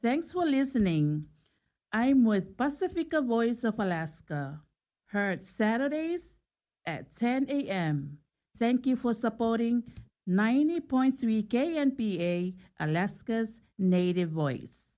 Thanks for listening. I'm with Pacifica Voice of Alaska, heard Saturdays at 10 a.m. Thank you for supporting 90.3 KNPA, Alaska's native voice.